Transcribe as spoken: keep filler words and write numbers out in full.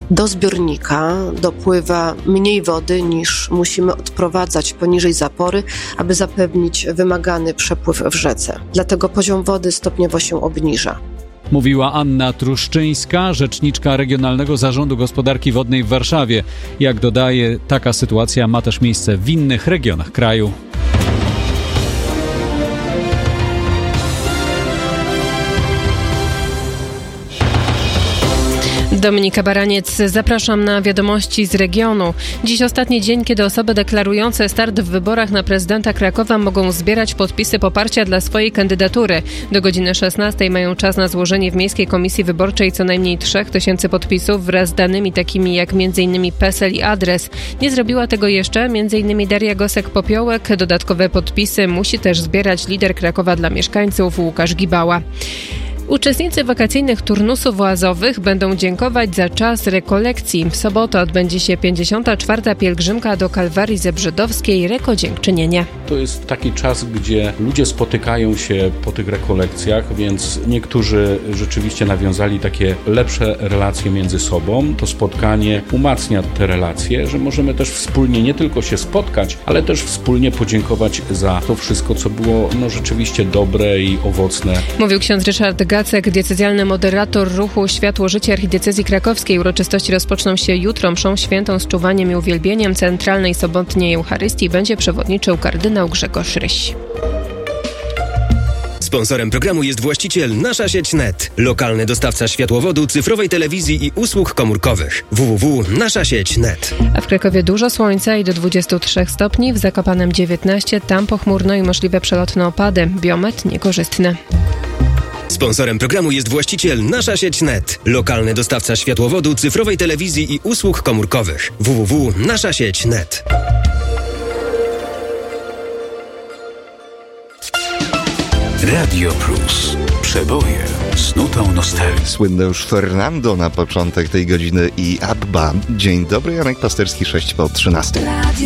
do zbiornika dopływa mniej wody niż musimy odprowadzać poniżej zapory, aby zapewnić wymagany przepływ w rzece. Dlatego poziom wody stopniowo się obniża. Mówiła Anna Truszczyńska, rzeczniczka Regionalnego Zarządu Gospodarki Wodnej w Warszawie. Jak dodaje, taka sytuacja ma też miejsce w innych regionach kraju. Dominika Baraniec, zapraszam na wiadomości z regionu. Dziś ostatni dzień, kiedy osoby deklarujące start w wyborach na prezydenta Krakowa mogą zbierać podpisy poparcia dla swojej kandydatury. Do godziny szesnastej mają czas na złożenie w Miejskiej Komisji Wyborczej co najmniej trzech tysięcy podpisów wraz z danymi takimi jak m.in. PESEL i adres. Nie zrobiła tego jeszcze m.in. Daria Gosek-Popiołek. Dodatkowe podpisy musi też zbierać lider Krakowa dla mieszkańców Łukasz Gibała. Uczestnicy wakacyjnych turnusów oazowych będą dziękować za czas rekolekcji. W sobotę odbędzie się pięćdziesiąta czwarta pielgrzymka do Kalwarii Zebrzydowskiej Rekodziękczynienie. To jest taki czas, gdzie ludzie spotykają się po tych rekolekcjach, więc niektórzy rzeczywiście nawiązali takie lepsze relacje między sobą. To spotkanie umacnia te relacje, że możemy też wspólnie nie tylko się spotkać, ale też wspólnie podziękować za to wszystko, co było no, rzeczywiście dobre i owocne. Mówił ksiądz Ryszard Gacek, diecezjalny moderator ruchu Światło Życie Archidiecezji Krakowskiej. Uroczystości rozpoczną się jutro mszą świętą z czuwaniem i uwielbieniem. Centralnej sobotniej Eucharystii będzie przewodniczył kardynał Grzegorz Ryś. Sponsorem programu jest właściciel Nasza Sieć Net, lokalny dostawca światłowodu, cyfrowej telewizji i usług komórkowych. w w w kropka nasza sieć kropka net. A w Krakowie dużo słońca i do dwudziestu trzech stopni, w Zakopanem dziewiętnaście, tam pochmurno i możliwe przelotne opady. Biometr niekorzystny. Sponsorem programu jest właściciel Nasza Sieć Net, lokalny dostawca światłowodu, cyfrowej telewizji i usług komórkowych. w w w kropka nasza sieć kropka net. Radio Plus. Przeboje z nutą nostalgii. Słynne już Fernando na początek tej godziny i Abba. Dzień dobry, Janek Pasterski, sześć po trzynastej.